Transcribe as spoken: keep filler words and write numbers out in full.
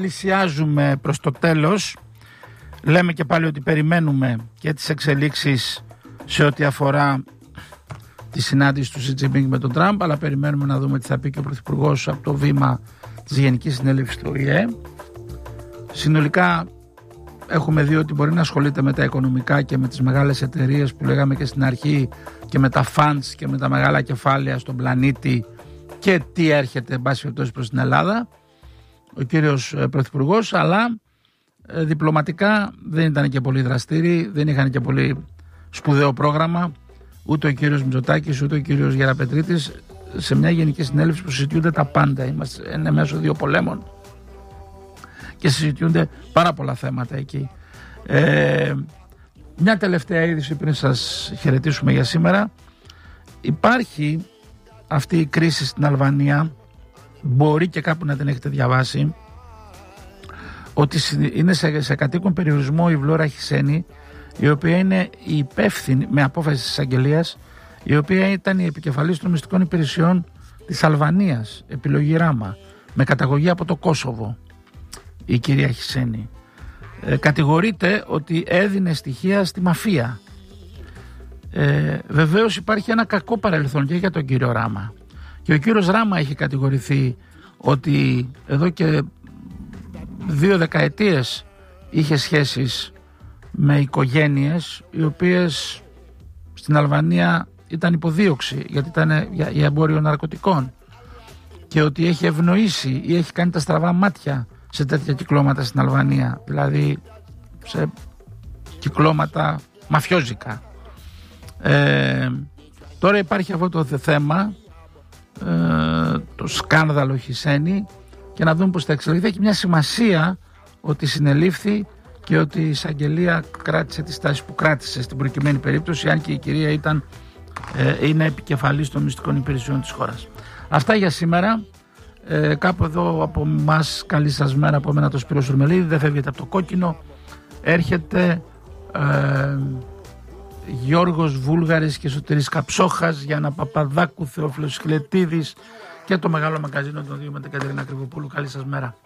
πλησιάζουμε προς το τέλος. Λέμε και πάλι ότι περιμένουμε και τις εξελίξεις σε ό,τι αφορά τη συνάντηση του Σι Τζινπίνγκ με τον Τραμπ, αλλά περιμένουμε να δούμε τι θα πει και ο Πρωθυπουργός από το βήμα της Γενικής Συνέλευσης του Ο Η Ε. Συνολικά έχουμε δει ότι μπορεί να ασχολείται με τα οικονομικά και με τις μεγάλες εταιρείες που λέγαμε και στην αρχή, και με τα funds και με τα μεγάλα κεφάλαια στον πλανήτη και τι έρχεται εν πάση περιπτώσει προς την Ελλάδα ο κύριος Πρωθυπουργός, αλλά ε, διπλωματικά δεν ήταν και πολύ δραστήριοι, δεν είχαν και πολύ σπουδαίο πρόγραμμα ούτε ο κύριος Μητσοτάκης ούτε ο κύριος Γεραπετρίτης σε μια γενική συνέλευση που συζητιούνται τα πάντα. Είμαστε είναι μέσω δύο πολέμων και συζητιούνται πάρα πολλά θέματα εκεί. Ε, μια τελευταία είδηση πριν σας χαιρετήσουμε για σήμερα. Υπάρχει αυτή η κρίση στην Αλβανία, μπορεί και κάπου να την έχετε διαβάσει, ότι είναι σε, σε κατοίκον περιορισμό η Βλόρα Χισένη, η οποία είναι η υπεύθυνη με απόφαση της εισαγγελίας, η οποία ήταν η επικεφαλής των μυστικών υπηρεσιών της Αλβανίας, επιλογή Ράμα, με καταγωγή από το Κόσοβο. Η κυρία Χισένη ε, κατηγορείται ότι έδινε στοιχεία στη μαφία. Ε, βεβαίως υπάρχει ένα κακό παρελθόν και για τον κύριο Ράμα, και ο κύριος Ράμα έχει κατηγορηθεί ότι εδώ και δύο δεκαετίες είχε σχέσεις με οικογένειες οι οποίες στην Αλβανία ήταν υποδίωξη γιατί ήταν για, για εμπόριο ναρκωτικών, και ότι έχει ευνοήσει ή έχει κάνει τα στραβά μάτια σε τέτοια κυκλώματα στην Αλβανία, δηλαδή σε κυκλώματα μαφιόζικα. Ε, τώρα υπάρχει αυτό το θέμα, ε, το σκάνδαλο Χισένη, και να δούμε πώς θα εξελιχθεί. Έχει μια σημασία ότι συνελήφθη και ότι η εισαγγελία κράτησε τη στάση που κράτησε στην προκειμένη περίπτωση, αν και η κυρία ήταν, ε, είναι επικεφαλής των μυστικών υπηρεσιών της χώρας. Αυτά για σήμερα. Ε, κάπου εδώ από εμάς, καλή σας μέρα από μένα, το Σπύρο Σουρμελίδη. Δεν φεύγετε από το κόκκινο. Έρχεται ε, Γιώργος Βούλγαρης και Σωτήρης Καψόχας, Γιάννα Παπαδάκου, Θεόφιλος Χιλετίδης και το μεγάλο μαγκαζίνο των δύο με την Κατερίνα Κρυβοπούλου. Καλή σας μέρα.